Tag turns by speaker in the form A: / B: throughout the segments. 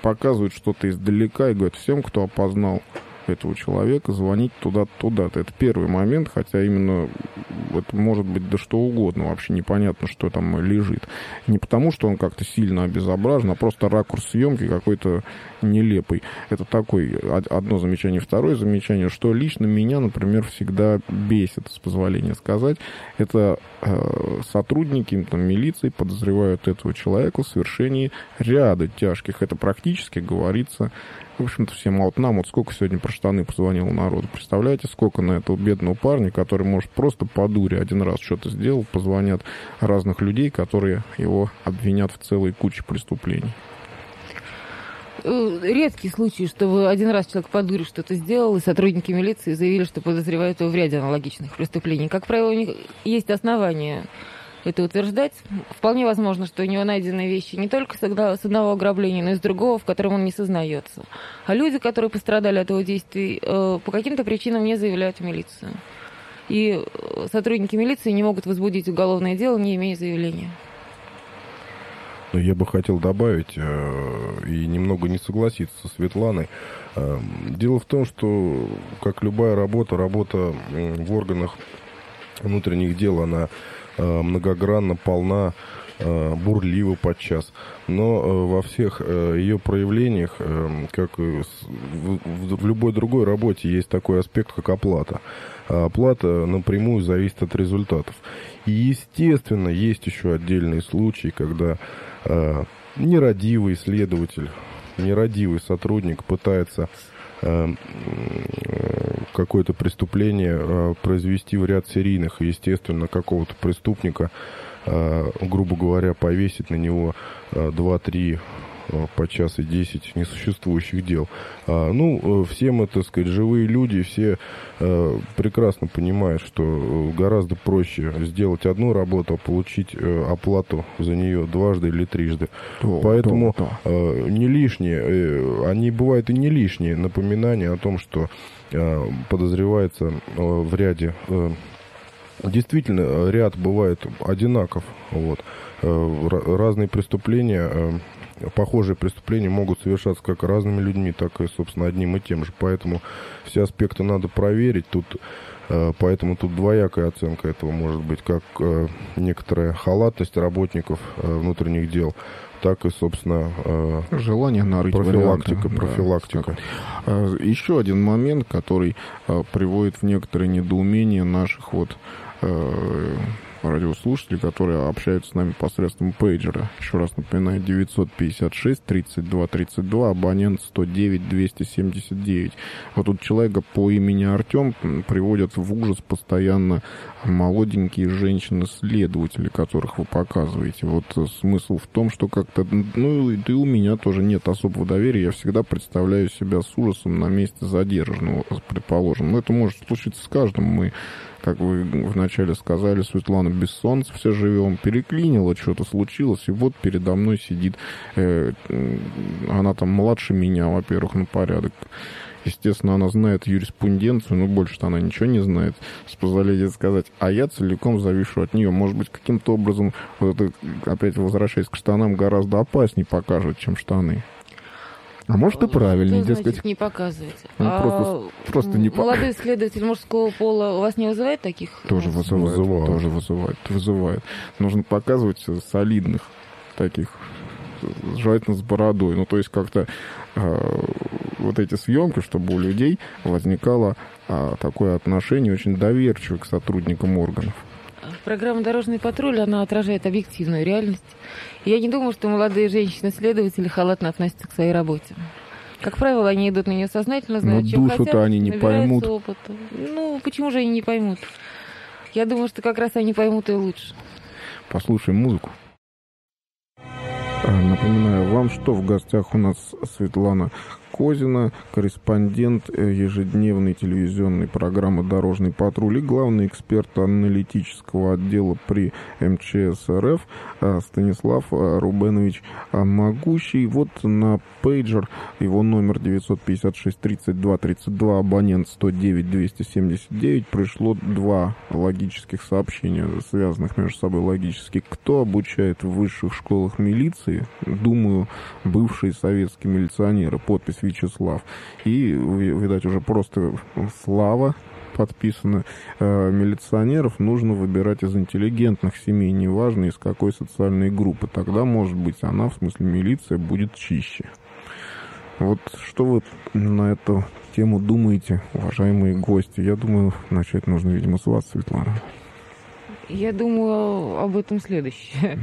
A: показывают что-то издалека и говорят: всем, кто опознал этого человека, звонить туда-туда-то. Это первый момент, хотя именно это может быть да что угодно, вообще непонятно, что там лежит. Не потому, что он как-то сильно обезображен, а просто ракурс съемки какой-то нелепый. Это такое одно замечание. Второе замечание, что лично меня, например, всегда бесит, с позволения сказать, это сотрудники там, милиции подозревают этого человека в совершении ряда тяжких. Это практически говорится, в общем-то, всем. А вот нам, вот сколько сегодня про штаны позвонило народу. Представляете, сколько на этого бедного парня, который, может, просто по дуре один раз что-то сделал, позвонят разных людей, которые его обвинят в целой куче преступлений.
B: Редкий случай, что один раз человек по дуре что-то сделал, и сотрудники милиции заявили, что подозревают его в ряде аналогичных преступлений. Как правило, у них есть основания это утверждать. Вполне возможно, что у него найдены вещи не только с одного ограбления, но и с другого, в котором он не сознается. А люди, которые пострадали от его действий, по каким-то причинам не заявляют в милицию. И сотрудники милиции не могут возбудить уголовное дело, не имея заявления.
C: Я бы хотел добавить и немного не согласиться со Светланой. Дело в том, что, как любая работа в органах внутренних дел, она многогранна, полна, бурлива подчас. Но во всех ее проявлениях, как и в любой другой работе, есть такой аспект, как оплата. А оплата напрямую зависит от результатов. И, естественно, есть еще отдельные случаи, когда нерадивый следователь, нерадивый сотрудник пытается какое-то преступление произвести в ряд серийных, и, естественно, какого-то преступника, грубо говоря, повесить на него 2-3, подчас и 10 несуществующих дел. Все мы, так сказать, живые люди, все прекрасно понимают, что гораздо проще сделать одну работу, а получить оплату за нее дважды или трижды. Поэтому не лишние, они бывают и не лишние напоминания о том, что подозревается в ряде. Действительно, ряд бывает одинаков. Разные преступления, похожие преступления могут совершаться как разными людьми, так и, собственно, одним и тем же. Поэтому все аспекты надо проверить. Поэтому тут двоякая оценка этого может быть, как некоторая халатность работников внутренних дел, так и, собственно,
A: желание нарыть
C: профилактика.
A: Да. Еще один момент, который приводит в некоторое недоумение наших радиослушателей, которые общаются с нами посредством пейджера. Еще раз напоминаю, 956-32-32, абонент 109-279. Вот тут человека по имени Артем приводят в ужас постоянно молоденькие женщины-следователи, которых вы показываете. Вот смысл в том, что как-то, и у меня тоже нет особого доверия. Я всегда представляю себя с ужасом на месте задержанного, предположим. Но это может случиться с каждым. Мы, как вы вначале сказали, Светлана, без солнца все живем, переклинило, что-то случилось, и вот передо мной сидит, она там младше меня, во-первых, на порядок. Естественно, она знает юриспруденцию, но больше-то она ничего не знает, с позволения сказать. А я целиком завишу от нее. Может быть, каким-то образом, опять возвращаясь к штанам, гораздо опаснее покажет, чем штаны. А может и правильнее,
B: что
A: дескать.
B: Значит, не показывайте.
A: Просто не
B: молодой следователь мужского пола у вас не вызывает таких?
A: Тоже вызывает. Нужно показывать солидных таких, желательно с бородой. То есть как-то вот эти съемки, чтобы у людей возникало такое отношение очень доверчивое к сотрудникам органов.
B: Программа «Дорожный патруль», она отражает объективную реальность. Я не думаю, что молодые женщины-следователи халатно относятся к своей работе. Как правило, они идут на нее сознательно, знают, чем хотят.
A: Душу-то они не поймут.
B: Опыта. Почему же они не поймут? Я думаю, что как раз они поймут и лучше.
A: Послушаем музыку. Напоминаю вам, что в гостях у нас Светлана Козина, корреспондент ежедневной телевизионной программы «Дорожный патруль» и главный эксперт аналитического отдела при МЧС РФ Станислав Рубенович Могущий. Вот на пейджер его номер 956-32-32, абонент 109-279, пришло 2 логических сообщения, связанных между собой логически. Кто обучает в высших школах милиции? Думаю, бывшие советские милиционеры. Подпись Вячеслав. И, видать, уже просто Слава подписано. Милиционеров нужно выбирать из интеллигентных семей, неважно из какой социальной группы. Тогда, может быть, она, в смысле милиция, будет чище. Вот что вы на эту тему думаете, уважаемые гости? Я думаю, начать нужно, видимо, с вас, Светлана.
B: Я думаю об этом следующее.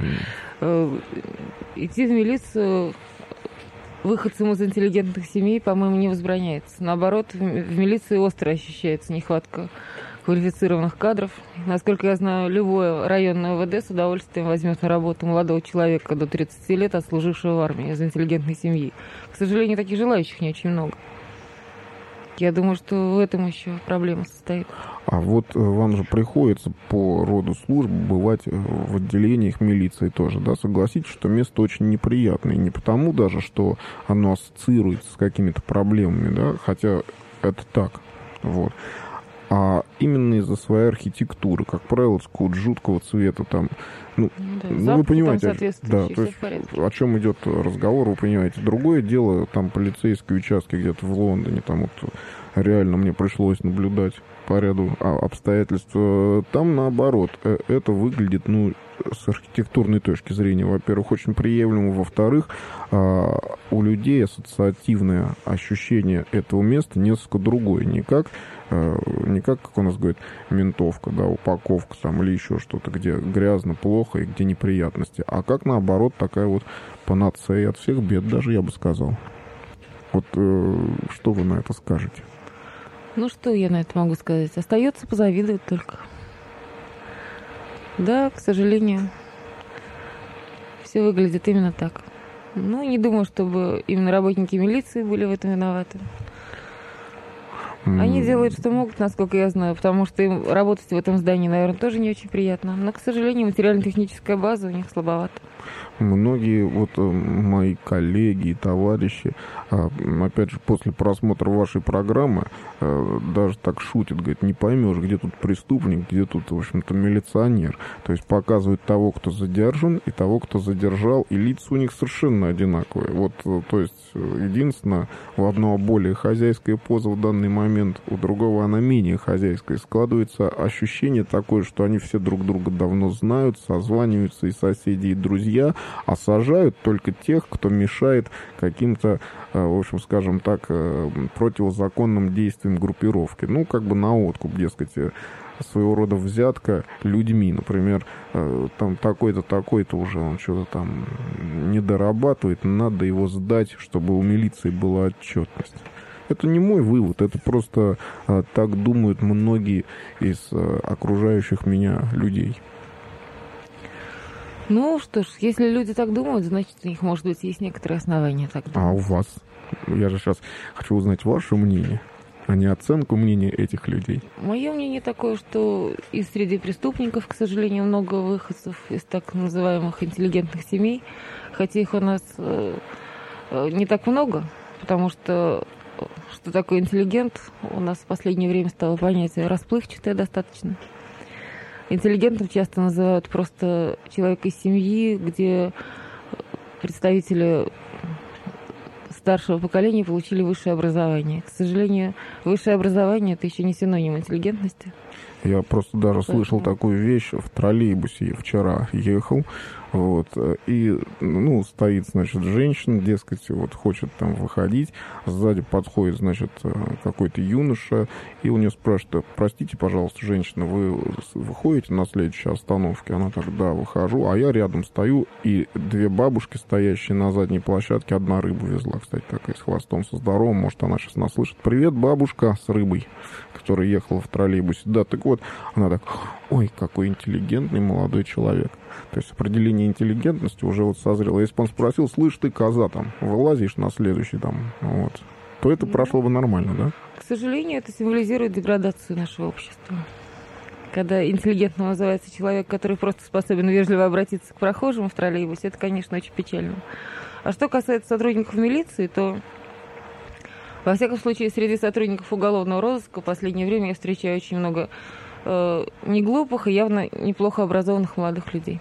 B: Идти в милицию выходцам из интеллигентных семей, по-моему, не возбраняется. Наоборот, в милиции остро ощущается нехватка квалифицированных кадров. Насколько я знаю, любое районное ОВД с удовольствием возьмет на работу молодого человека до 30 лет, отслужившего в армии из интеллигентной семьи. К сожалению, таких желающих не очень много. Я думаю, что в этом еще проблема состоит.
A: А вот вам же приходится по роду служб бывать в отделениях милиции тоже, да? Согласитесь, что место очень неприятное. Не потому даже, что оно ассоциируется с какими-то проблемами, да? Хотя это так, вот. А именно из-за своей архитектуры. Как правило, какого-то жуткого цвета там. Ну,
B: да,
A: ну вы понимаете,
B: да,
A: то есть, о чем идет разговор, вы понимаете. Другое дело, там полицейские участки где-то в Лондоне, там вот реально мне пришлось наблюдать по ряду обстоятельств. Там наоборот, это выглядит, ну, с архитектурной точки зрения, во-первых, очень приемлемо, во-вторых, у людей ассоциативное ощущение этого места несколько другое, не как у нас говорят, ментовка, да, упаковка там или еще что-то, где грязно, плохо и где неприятности, а как наоборот такая вот панацея от всех бед, даже я бы сказал. Вот что вы на это скажете?
B: Ну, что я на это могу сказать? Остается позавидовать только. Да, к сожалению, все выглядит именно так. Ну, не думаю, чтобы именно работники милиции были в этом виноваты. Они делают, что могут, насколько я знаю, потому что им работать в этом здании, наверное, тоже не очень приятно. Но, к сожалению, материально-техническая база у них слабовата.
A: Многие вот мои коллеги и товарищи, опять же, после просмотра вашей программы, даже так шутят, говорят, не поймешь, где тут преступник, где тут, в общем-то, милиционер. То есть показывают того, кто задержан, и того, кто задержал, и лица у них совершенно одинаковые. Вот, то есть, единственное, у одного более хозяйская поза в данный момент, у другого она менее хозяйская. Складывается ощущение такое, что они все друг друга давно знают, созваниваются, и соседи, и друзья, а сажают только тех, кто мешает каким-то, в общем, скажем так, противозаконным действиям группировки. Ну, как бы на откуп, дескать, своего рода взятка людьми. Например, там такой-то, такой-то уже он что-то там не дорабатывает, надо его сдать, чтобы у милиции была отчетность. Это не мой вывод, это просто так думают многие из окружающих меня людей.
B: Ну что ж, если люди так думают, значит, у них, может быть, есть некоторые основания так думать.
A: А у вас? Я же сейчас хочу узнать ваше мнение, а не оценку мнения этих людей.
B: Мое мнение такое, что и среди преступников, к сожалению, много выходцев из так называемых интеллигентных семей, хотя их у нас не так много, потому что такое интеллигент у нас в последнее время стало понятие расплывчатое достаточно. Интеллигентом часто называют просто человека из семьи, где представители старшего поколения получили высшее образование. К сожалению, высшее образование – это еще не синоним интеллигентности.
A: Я просто даже слышал такую вещь в троллейбусе. Вчера ехал, вот, и, ну, стоит, значит, женщина, дескать, вот, хочет там выходить, сзади подходит, значит, какой-то юноша, и у нее спрашивают: простите, пожалуйста, женщина, вы выходите на следующей остановке? Она так: да, выхожу, а я рядом стою, и две бабушки, стоящие на задней площадке, одна рыбу везла, кстати, такая с хвостом, со здоровым, может, она сейчас нас слышит. Привет, бабушка с рыбой, которая ехала в троллейбусе. Да, Так вот, она так, ой, какой интеллигентный молодой человек. То есть определение интеллигентности уже вот созрело. Если бы он спросил, слышь, ты, коза, там, вылазишь на следующий, там, вот, то это прошло бы нормально, да?
B: К сожалению, это символизирует деградацию нашего общества. Когда интеллигентным называется человек, который просто способен вежливо обратиться к прохожим в троллейбусе, это, конечно, очень печально. А что касается сотрудников милиции, то, во всяком случае, среди сотрудников уголовного розыска в последнее время я встречаю очень много неглупых и явно неплохо образованных молодых людей.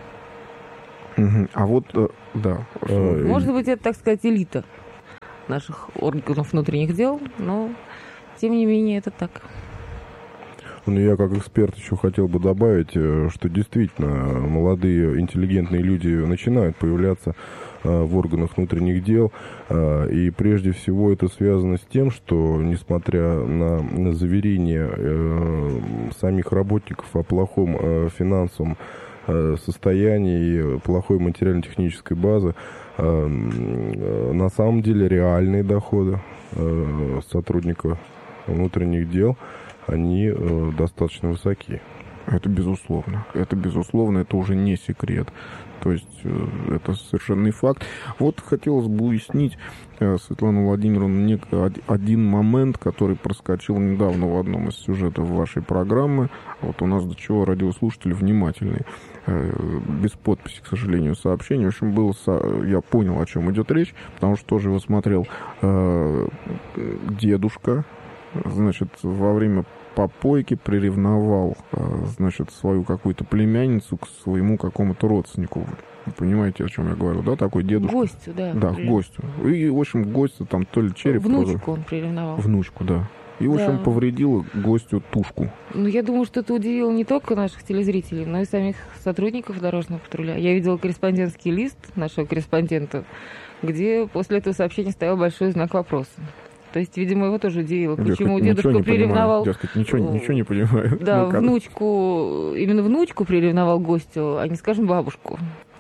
A: А вот, да.
B: Может быть, это, так сказать, элита наших органов внутренних дел, но, тем не менее, это так.
C: Ну, я как эксперт еще хотел бы добавить, что действительно молодые интеллигентные люди начинают появляться в органах внутренних дел, и прежде всего это связано с тем, что несмотря на заверения самих работников о плохом финансовом состоянии, плохой материально-технической базы, на самом деле реальные доходы сотрудников внутренних дел, они достаточно высоки.
A: Это безусловно. Это уже не секрет. То есть это совершенный факт. Вот хотелось бы уяснить, Светлана Владимировна, один момент, который проскочил недавно в одном из сюжетов вашей программы. Вот у нас до чего радиослушатели внимательные. Без подписи, к сожалению, сообщение. В общем, я понял, о чем идет речь, потому что тоже его смотрел дедушка. Значит, во время попойки приревновал, значит, свою какую-то племянницу к своему какому-то родственнику. Вы понимаете, о чем я говорю, да? Такой дедушка.
B: Гостю, да.
A: Да, гостю. И, в общем, гостю там то ли череп...
B: Внучку он приревновал.
A: Внучку, да. И, в общем, повредил гостю тушку.
B: Ну, я думаю, что это удивило не только наших телезрителей, но и самих сотрудников дорожного патруля. Я видела корреспондентский лист нашего корреспондента, где после этого сообщения стоял большой знак вопроса. То есть, видимо, его тоже удивило, почему дедушка приревновал...
A: Дескать, ничего не понимаю.
B: Да, именно внучку приревновал гостю, а не, скажем, бабушку.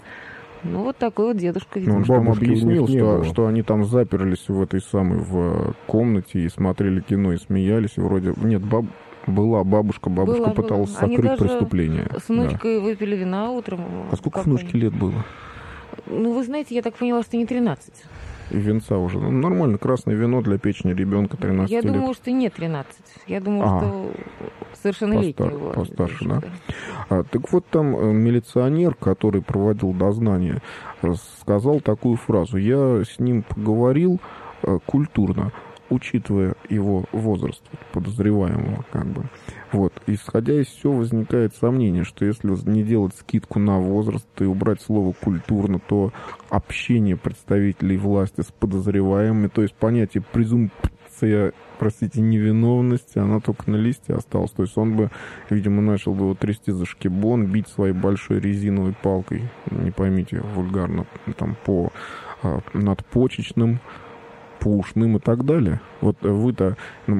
B: Ну, вот такой вот дедушка.
A: Ну, он же там объяснил, что они там заперлись в этой самой в комнате и смотрели кино и смеялись. И вроде... Нет, была бабушка пыталась сокрыть преступление.
B: С внучкой выпили вина утром.
A: А сколько внучке лет было?
B: Ну, вы знаете, я так поняла, что не 13.
A: И венца уже. Ну, нормально, красное вино для печени ребенка 13 лет.
B: Я думаю, что не 13. Я думаю, что совершеннолетнего.
A: Постарше, да. Так вот там милиционер, который проводил дознание, сказал такую фразу. Я с ним поговорил культурно, учитывая его возраст подозреваемого, как бы. Вот. Исходя из всего, возникает сомнение, что если не делать скидку на возраст и убрать слово «культурно», то общение представителей власти с подозреваемыми, то есть понятие презумпция, невиновности, она только на листе осталась. То есть он бы, видимо, начал бы его трясти за шкибон, бить своей большой резиновой палкой, не поймите, вульгарно, там, по надпочечным, по ушным и так далее. Вот вы-то,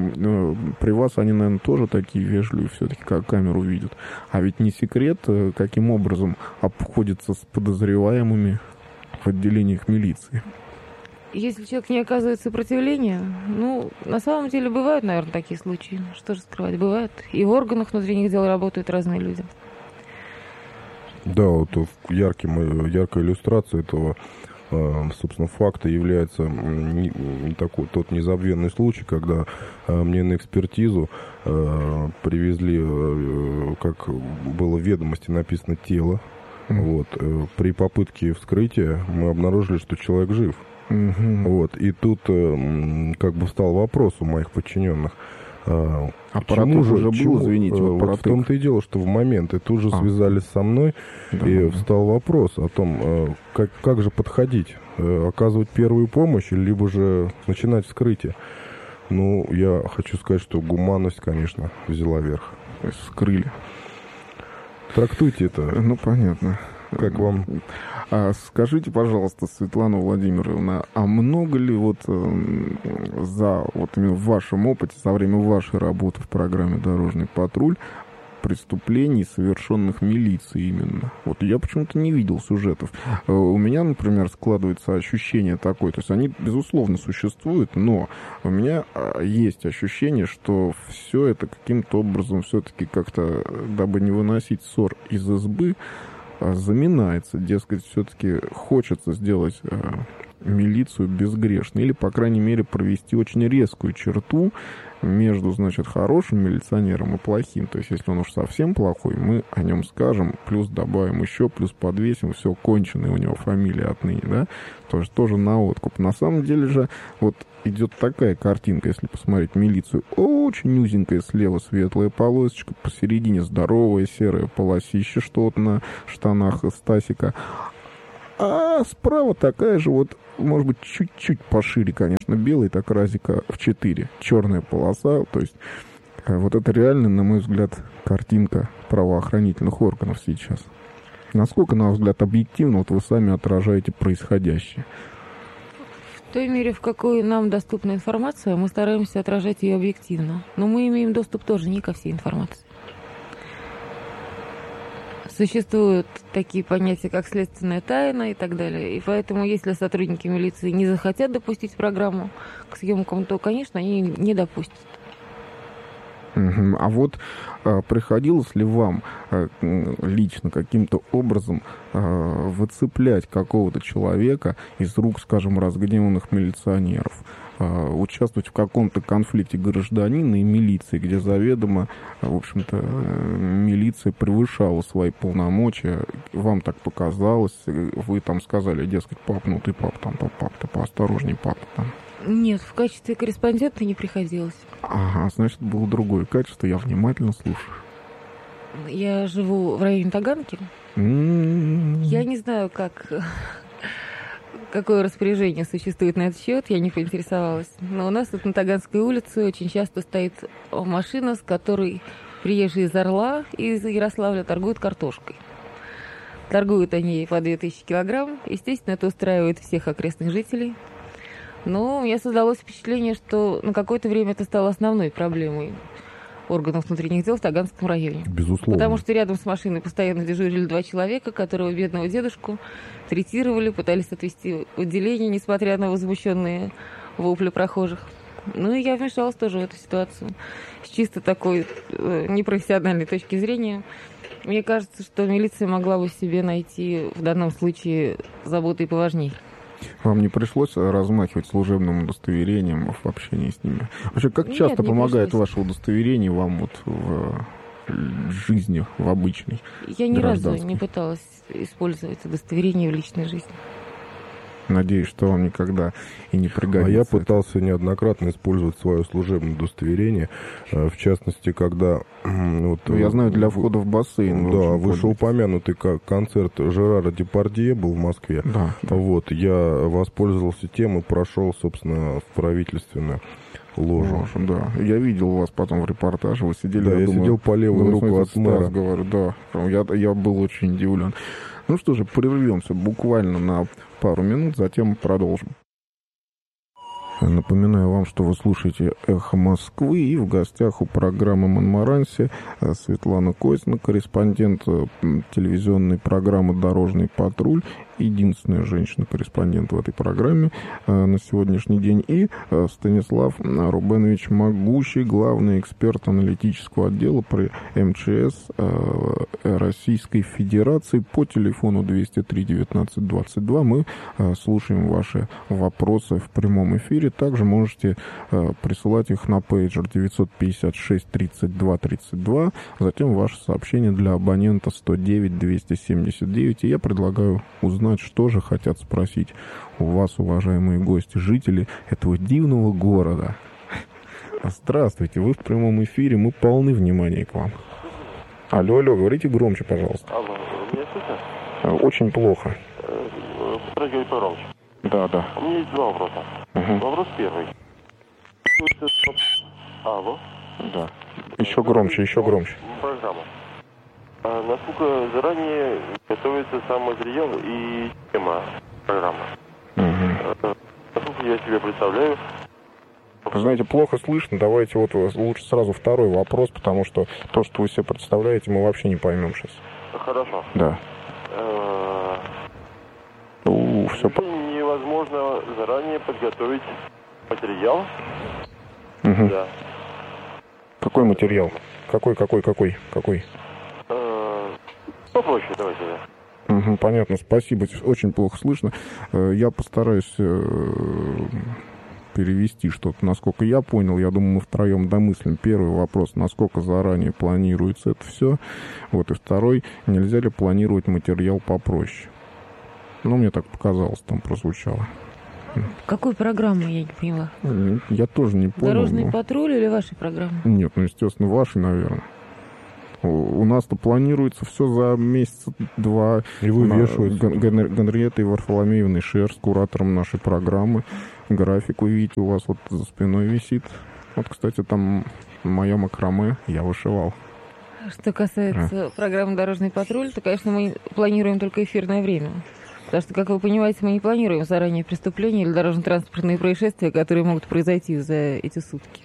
A: при вас они, наверное, тоже такие вежливые, все-таки как камеру видят. А ведь не секрет, каким образом обходится с подозреваемыми в отделениях милиции.
B: Если человек не оказывает сопротивления, ну, на самом деле бывают, наверное, такие случаи. Что же скрывать, бывают. И в органах внутренних дел работают разные люди.
C: Да, вот яркая иллюстрация этого, собственно, факта является тот незабвенный случай, когда мне на экспертизу привезли, как было в ведомости написано, тело. Вот. При попытке вскрытия мы обнаружили, что человек жив. Вот. И тут как бы встал вопрос у моих подчиненных.
A: Аппаратура уже был, извините.
C: Вот в том-то и дело, что в момент и тут же связались со мной, и встал вопрос о том, как же подходить, оказывать первую помощь, либо же начинать вскрытие. Ну, я хочу сказать, что гуманность, конечно, взяла верх.
A: То есть вскрыли.
C: Трактуйте это.
A: Ну, понятно.
C: Как вам?
A: Скажите, пожалуйста, Светлана Владимировна, а много ли вот за вот именно в вашем опыте, за время вашей работы в программе «Дорожный патруль», преступлений, совершенных милицией именно. Вот я почему-то не видел сюжетов. У меня, например, складывается ощущение такое, то есть они, безусловно, существуют, но у меня есть ощущение, что все это каким-то образом все-таки как-то, дабы не выносить ссор из избы, заминается. Дескать, все-таки хочется сделать милицию безгрешной или, по крайней мере, провести очень резкую черту между, значит, хорошим милиционером и плохим. То есть, если он уж совсем плохой, мы о нем скажем, плюс добавим еще, плюс подвесим, все, конченая у него фамилия отныне, да, то есть тоже на откуп. На самом деле же вот идет такая картинка, если посмотреть милицию, очень узенькая слева светлая полосочка, посередине здоровая серая полосища, что-то на штанах Стасика, а справа такая же вот, может быть, чуть-чуть пошире, конечно, белый, так разика в 4, черная полоса. То есть вот это реально, на мой взгляд, картинка правоохранительных органов сейчас. Насколько, на ваш взгляд, объективно вот вы сами отражаете происходящее?
B: В той мере, в какой нам доступна информация, мы стараемся отражать ее объективно. Но мы имеем доступ тоже не ко всей информации. Существуют такие понятия, как следственная тайна и так далее. И поэтому, если сотрудники милиции не захотят допустить программу к съемкам, то, конечно, они не допустят.
A: А вот приходилось ли вам лично каким-то образом выцеплять какого-то человека из рук, скажем, разгневанных милиционеров? Участвовать в каком-то конфликте гражданина и милиции, где заведомо, в общем-то, милиция превышала свои полномочия, вам так показалось, вы там сказали, дескать, пап, ну ты пап, там, пап, ты поосторожней, пап, там.
B: Нет, в качестве корреспондента не приходилось.
A: Ага, значит, было другое качество, я внимательно слушаю.
B: Я живу в районе Таганки. Я не знаю, какое распоряжение существует на этот счет, я не поинтересовалась. Но у нас тут на Таганской улице очень часто стоит машина, с которой приезжие из Орла и из Ярославля торгуют картошкой. Торгуют они по 2000 килограмм. Естественно, это устраивает всех окрестных жителей. Но у меня создалось впечатление, что на какое-то время это стало основной проблемой органов внутренних дел в Таганском районе.
A: Безусловно.
B: Потому что рядом с машиной постоянно дежурили 2 человека, которого, бедного дедушку, третировали, пытались отвезти в отделение, несмотря на возмущенные вопли прохожих. Ну и я вмешалась тоже в эту ситуацию. С чисто такой непрофессиональной точки зрения. Мне кажется, что милиция могла бы себе найти в данном случае заботы и поважней.
A: Вам не пришлось размахивать служебным удостоверением в общении с ними? Вообще, как
B: Нет,
A: часто помогает
B: пришлось.
A: ваше удостоверение вам вот в жизни, в обычной?
B: Я ни разу не пыталась использовать удостоверение в личной жизни.
A: Надеюсь, что вам никогда и не пригодится.
C: А я пытался неоднократно использовать свое служебное удостоверение, в частности, когда... Вот,
A: я знаю, для входа в бассейн.
C: Да, вышеупомянутый концерт Жерара Депардье был в Москве.
A: Да.
C: Вот, я воспользовался тем и прошел, собственно, в правительственную ложу.
A: Да, я видел вас потом в репортаже, вы сидели...
C: Да, я сидел по левую руку от мэра.
A: Говорю, да, я был очень удивлен. Ну что же, прервемся буквально на пару минут, затем продолжим. Напоминаю вам, что вы слушаете «Эхо Москвы», и в гостях у программы «Монмаранси» Светлана Козина, корреспондент телевизионной программы «Дорожный патруль», единственная женщина-корреспондент в этой программе на сегодняшний день, и Станислав Рубенович Могущий, главный эксперт аналитического отдела при МЧС Российской Федерации. По телефону 203 19 22 мы слушаем ваши вопросы в прямом эфире. Также можете присылать их на пейджер 956 32 32, затем ваше сообщение для абонента 109 279. И я предлагаю узнать, что же хотят спросить у вас, уважаемые гости, жители этого дивного города. Здравствуйте, вы в прямом эфире, мы полны внимания к вам. Алло, говорите громче, пожалуйста.
D: Алло, меня слышно?
A: Очень плохо.
D: Постараюсь говорить погромче.
A: Да.
D: У меня есть 2 вопроса. Вопрос первый. Алло?
A: Да. Еще громче.
D: Программа. Насколько заранее готовится сам материал и тема программы? Насколько я себе представляю,
A: Знаете, плохо слышно. Давайте вот лучше сразу второй вопрос, потому что то, что вы себе представляете, мы вообще не поймем сейчас.
D: Хорошо.
A: Да. Все.
D: Невозможно заранее подготовить материал.
A: Угу.
D: Да.
A: Какой материал? Какой?
D: Попроще давайте, да.
A: Угу, понятно, спасибо. Очень плохо слышно. Я постараюсь перевести что-то, насколько я понял. Я думаю, мы втроем домыслим. Первый вопрос, насколько заранее планируется это все. Вот, и второй, нельзя ли планировать материал попроще? Ну, мне так показалось, там прозвучало.
B: Какую программу, я не поняла?
A: Я тоже не понял.
B: Дорожный патруль или вашей программы?
A: Нет, ну, естественно, вашей, наверное. У нас-то планируется все за месяц-два.
C: И вывешивается.
A: Генриеттой Варфоломеевной Шер с куратором нашей программы. График, вы видите, у вас вот за спиной висит. Вот, кстати, там моя макраме, я вышивал.
B: Что касается программы «Дорожный патруль», то, конечно, мы планируем только эфирное время. Потому что, как вы понимаете, мы не планируем заранее преступления или дорожно-транспортные происшествия, которые могут произойти за эти сутки.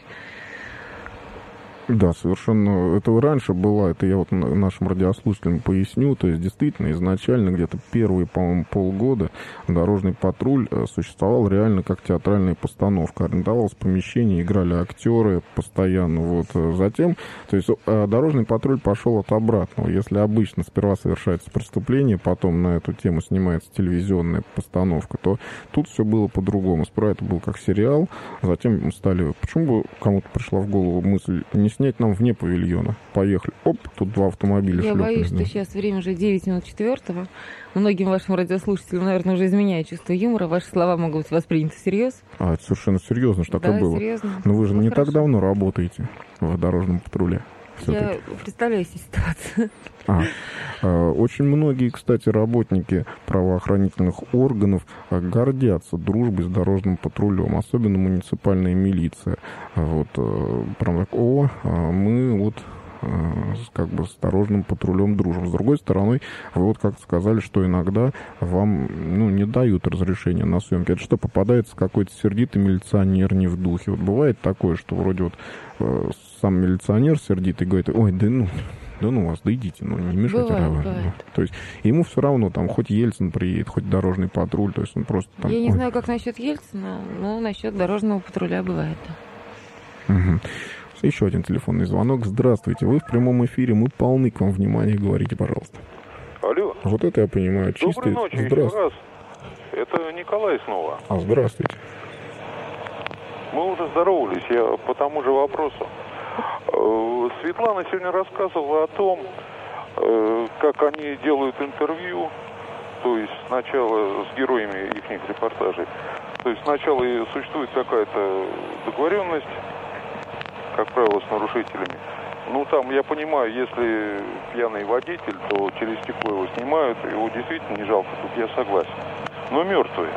A: Да, совершенно. Это раньше было, это я вот нашим радиослушателям поясню. То есть, действительно, изначально где-то первые, по-моему, полгода «Дорожный патруль» существовал реально как театральная постановка. Арендовалось помещение, играли актеры постоянно. Вот. Затем, то есть, «Дорожный патруль» пошел от обратного. Если обычно сперва совершается преступление, потом на эту тему снимается телевизионная постановка, то тут все было по-другому. Сперва это был как сериал, затем стали... Почему бы кому-то пришла в голову мысль не снять нам вне павильона? Поехали. Оп, тут два автомобиля шлепнулись.
B: Я боюсь, что сейчас время уже 9 минут 4-го. Многим вашим радиослушателям, наверное, уже изменяет чувство юмора. Ваши слова могут быть восприняты всерьез.
A: Это совершенно серьезно, что такое было.
B: Серьезно.
A: Но вы же не
B: хорошо.
A: так давно работаете в дорожном патруле.
B: Я представляю себе ситуацию.
A: Очень многие, кстати, работники правоохранительных органов гордятся дружбой с дорожным патрулем, особенно муниципальная милиция. Вот, прям так, мы вот как бы с дорожным патрулем дружим. С другой стороны, вы вот как сказали, что иногда вам не дают разрешения на съемки. Это что, попадается какой-то сердитый милиционер не в духе? Вот бывает такое, что вроде вот сам милиционер сердитый говорит: ой, да ну вас, да идите, не мешайте.
B: Бывает.
A: То есть ему все равно, там, хоть Ельцин приедет, хоть дорожный патруль, то есть он просто там...
B: Я не знаю, как насчет Ельцина, но насчет дорожного патруля бывает.
A: Угу. Еще один телефонный звонок. Здравствуйте, вы в прямом эфире, мы полны к вам внимания, говорите, пожалуйста.
E: Алло.
A: Вот это я понимаю, чистый.
E: Доброй ночи, еще раз. Это Николай снова.
A: Здравствуйте.
E: Мы уже здоровались, я по тому же вопросу. Светлана сегодня рассказывала о том, как они делают интервью, то есть сначала с героями их репортажей. То есть сначала существует какая-то договоренность, как правило, с нарушителями. Там, я понимаю, если пьяный водитель, то через стекло его снимают, его действительно не жалко, тут я согласен. Но мертвые.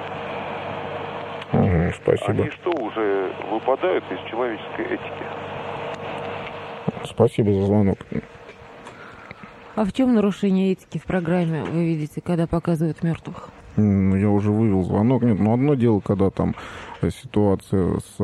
A: Спасибо.
E: Они что, уже выпадают из человеческой этики?
A: Спасибо за звонок.
B: А в чем нарушение этики в программе вы видите, когда показывают мертвых?
A: Я уже вывел звонок. Нет, одно дело, когда там ситуация с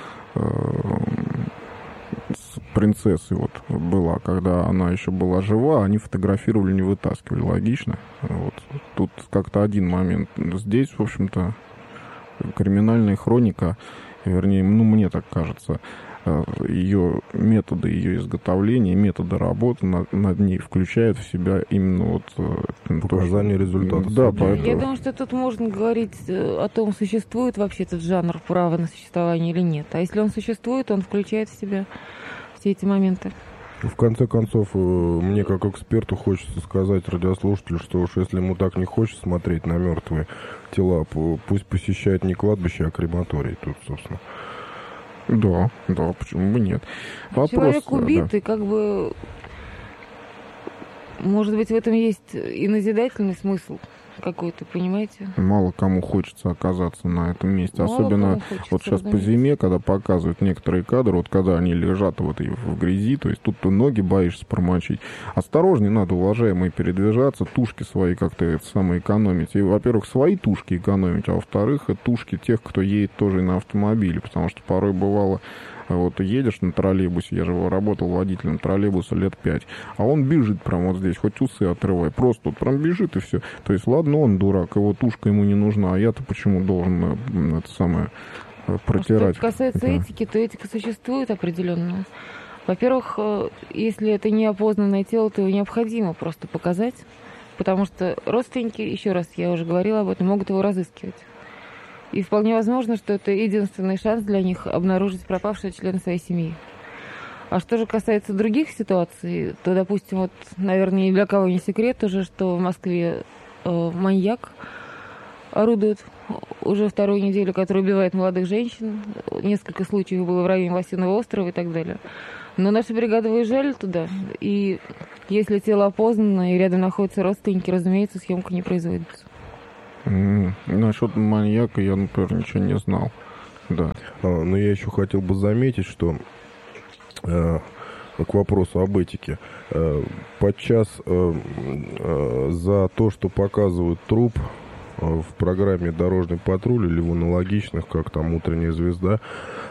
A: принцессой вот была, когда она еще была жива, они фотографировали, не вытаскивали. Логично. Вот. Тут как-то один момент. Здесь, в общем-то, криминальная хроника, вернее, мне так кажется, ее методы ее изготовления, методы работы над ней включают в себя именно вот
C: показания результатов.
A: Да, поэтому...
B: Я думаю, что тут можно говорить о том, существует вообще этот жанр права на существование или нет. А если он существует, он включает в себя все эти моменты.
C: В конце концов, мне как эксперту хочется сказать радиослушателю, что уж если ему так не хочется смотреть на мертвые тела, пусть посещает не кладбище, а крематорий тут, собственно.
A: Да, почему бы нет. Вопрос,
B: человек убитый, как бы, может быть, в этом есть и назидательный смысл. какой-то, понимаете?
A: Мало кому хочется оказаться на этом месте.
B: Мало
A: Особенно
B: хочется,
A: вот сейчас по
B: разумеется.
A: зиме, когда показывают некоторые кадры, вот когда они лежат вот и в грязи, то есть тут ты ноги боишься промочить. Осторожнее надо, уважаемые, передвижаться, тушки свои как-то это самое экономить. И, во-первых, свои тушки экономить, а во-вторых, и тушки тех, кто едет тоже на автомобиле, потому что порой бывало, вот едешь на троллейбусе, я же работал водителем троллейбуса лет 5, а он бежит прямо вот здесь, хоть усы отрывай, просто вот прям бежит и все. То есть, ладно, он дурак, его тушка ему не нужна, а я-то почему должен это самое протирать?
B: Что касается этики, то этика существует определенная. Во-первых, если это неопознанное тело, то его необходимо просто показать, потому что родственники, еще раз, я уже говорила об этом, могут его разыскивать. И вполне возможно, что это единственный шанс для них обнаружить пропавшего члена своей семьи. А что же касается других ситуаций, то, допустим, вот, наверное, ни для кого не секрет уже, что в Москве маньяк орудует уже вторую неделю, который убивает молодых женщин. Несколько случаев было в районе Лосиного острова и так далее. Но наши бригады выезжали туда, и если тело опознано и рядом находятся родственники, разумеется, съемка не производится.
A: Насчет маньяка я, например, ничего не знал. Да.
C: Но я еще хотел бы заметить, что к вопросу об этике. Подчас за то, что показывают труп в программе «Дорожный патруль» или в аналогичных, как там «Утренняя звезда»,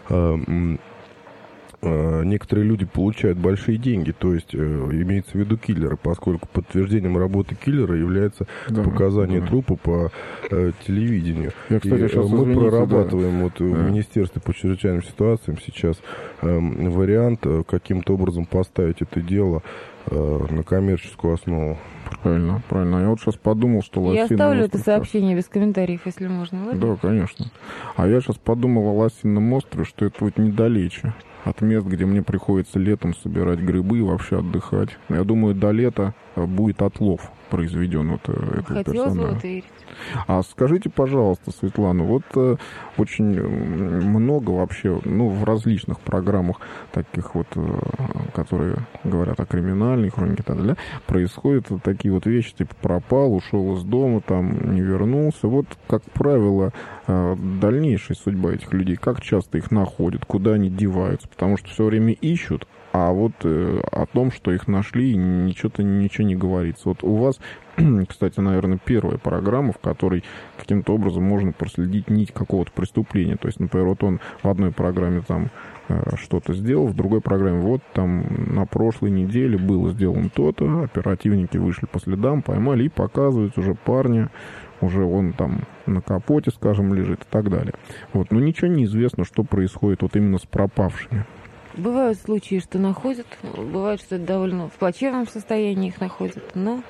C: некоторые люди получают большие деньги, то есть имеется в виду киллеры, поскольку подтверждением работы киллера является показание трупа по телевидению.
A: Я, кстати,
C: мы прорабатываем вот в Министерстве по чрезвычайным ситуациям сейчас вариант каким-то образом поставить это дело на коммерческую основу.
A: Правильно, правильно. Я вот сейчас подумал, что Лосиный остров...
B: Я оставлю это сообщение без комментариев, если можно. Ладно?
A: Да, конечно. А я сейчас подумал о Лосином острове, что это вот недалече от мест, где мне приходится летом собирать грибы и вообще отдыхать. Я думаю, до лета будет отлов произведен вот этого персонажа.
B: Хотелось бы в это верить.
A: А скажите, пожалуйста, Светлана, вот очень много вообще, в различных программах таких вот, которые говорят о криминальной хронике и так далее, происходят вот такие вот вещи, типа пропал, ушел из дома, там не вернулся. Вот, как правило, дальнейшая судьба этих людей, как часто их находят, куда они деваются, потому что все время ищут, а вот о том, что их нашли, ничего не говорится. Вот у вас, кстати, наверное, первая программа, в которой каким-то образом можно проследить нить какого-то преступления. То есть, например, вот он в одной программе там что-то сделал, в другой программе вот там на прошлой неделе было сделано то-то, оперативники вышли по следам, поймали и показывают уже парня, уже он там на капоте, скажем, лежит и так далее. Вот, но ничего не известно, что происходит вот именно с пропавшими.
B: Бывают случаи, что находят, бывает, что это довольно в плачевном состоянии их находят, но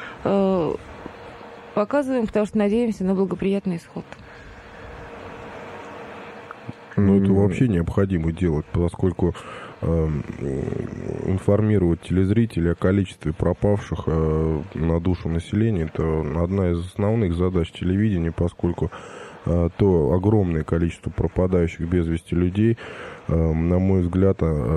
B: показываем, потому что надеемся на благоприятный исход.
C: Ну, это вообще необходимо делать, поскольку информировать телезрителей о количестве пропавших на душу населения – это одна из основных задач телевидения, поскольку то огромное количество пропадающих без вести людей, на мой взгляд,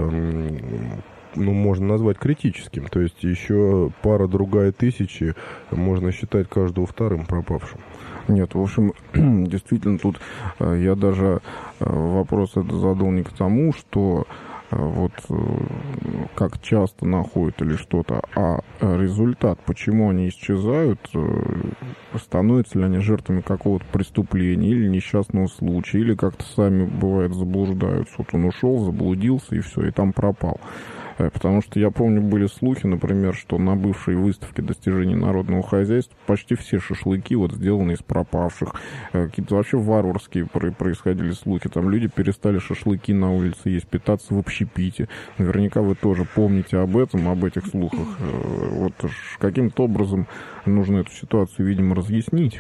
C: можно назвать критическим. То есть еще пара-другая тысячи можно считать каждого вторым пропавшим.
A: Нет, в общем, действительно, тут я даже вопрос это задал не к тому, что вот как часто находят или что-то, а результат, почему они исчезают, становятся ли они жертвами какого-то преступления или несчастного случая, или как-то сами, бывает, заблуждаются. Вот он ушел, заблудился и все, и там пропал. Потому что я помню, были слухи, например, что на бывшей выставке достижений народного хозяйства почти все шашлыки вот сделаны из пропавших. Какие-то вообще варварские происходили слухи. Там люди перестали шашлыки на улице есть, питаться в общепите. Наверняка вы тоже помните об этом, об этих слухах. Вот каким-то образом нужно эту ситуацию, видимо, разъяснить.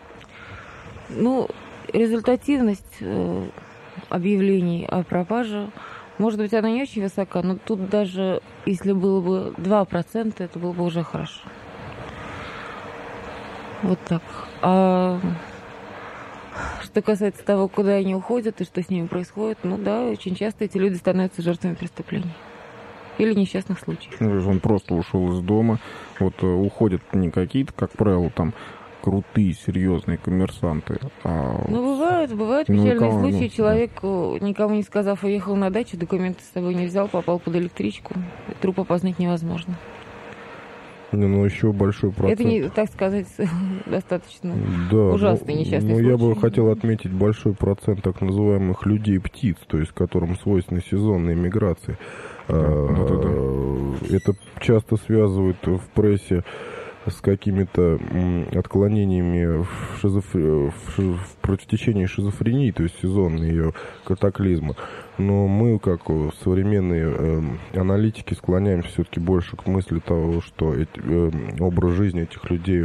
B: Результативность объявлений о пропаже, может быть, она не очень высока, но тут даже если было бы 2%, это было бы уже хорошо. Вот так. А что касается того, куда они уходят и что с ними происходит, очень часто эти люди становятся жертвами преступлений или несчастных случаев.
A: Он просто ушел из дома. Вот уходят не какие-то, как правило, там крутые, серьезные коммерсанты.
B: Ну, бывают печальные случаи. Человек, никому не сказав, уехал на дачу, документы с собой не взял, попал под электричку. Труп опознать невозможно.
C: Ну, еще большой процент.
B: Это, не, так сказать, достаточно ужасный несчастный случай.
C: Я бы хотел отметить большой процент так называемых людей-птиц, то есть которым свойственны сезонные миграции. Это часто связывают в прессе с какими-то отклонениями в противотечении шизофрении, то есть сезонные ее катаклизмы. Но мы, как современные аналитики, склоняемся все-таки больше к мысли того, что образ жизни этих людей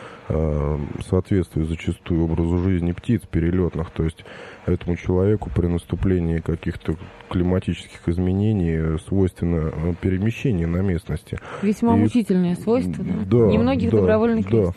C: соответствует зачастую образу жизни птиц перелетных. То есть этому человеку при наступлении каких-то климатических изменений свойственно перемещение на местности.
B: Весьма мучительное свойство, да?
C: Да,
B: Немногих добровольных лиц.